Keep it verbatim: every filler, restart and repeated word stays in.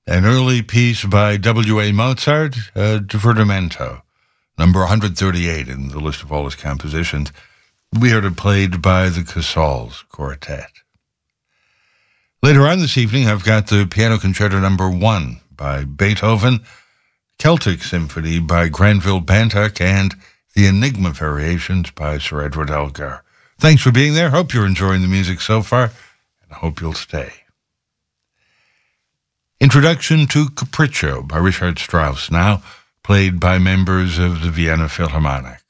An early piece by W A. Mozart, uh, Divertimento, number one hundred thirty-eight in the list of all his compositions. We heard it played by the Casals Quartet. Later on this evening, I've got the Piano Concerto number one by Beethoven, Celtic Symphony by Granville Bantock, and the Enigma Variations by Sir Edward Elgar. Thanks for being there. Hope you're enjoying the music so far, and I hope you'll stay. Introduction to Capriccio by Richard Strauss, now played by members of the Vienna Philharmonic.